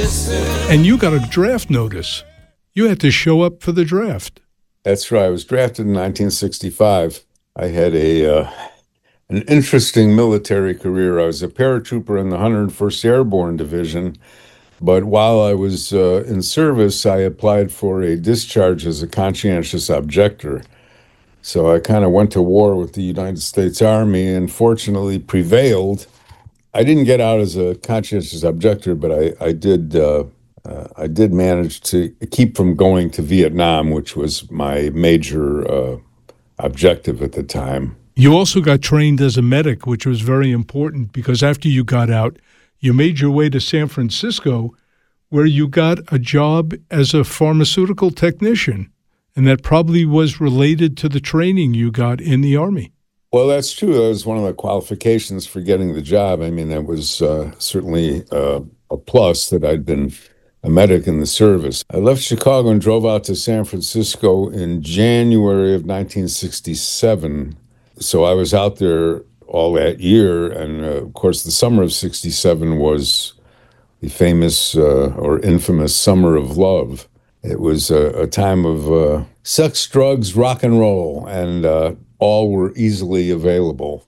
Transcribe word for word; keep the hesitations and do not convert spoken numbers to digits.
And you got a draft notice. You had to show up for the draft. That's right. I was drafted in nineteen sixty-five. I had a uh, an interesting military career. I was a paratrooper in the one hundred first Airborne Division, but while I was uh, in service, I applied for a discharge as a conscientious objector. So I kind of went to war with the United States Army and fortunately prevailed. I didn't get out as a conscientious objector, but I, I did uh, uh, I did manage to keep from going to Vietnam, which was my major uh, objective at the time. You also got trained as a medic, which was very important because after you got out, you made your way to San Francisco, where you got a job as a pharmaceutical technician. And that probably was related to the training you got in the Army. Well, that's true. That was one of the qualifications for getting the job. I mean, that was uh, certainly uh, a plus that I'd been a medic in the service. I left Chicago and drove out to San Francisco in January of nineteen sixty-seven. So I was out there all that year. And, uh, of course, the summer of sixty-seven was the famous uh, or infamous Summer of Love. It was a, a time of uh, sex, drugs, rock and roll, and uh, all were easily available.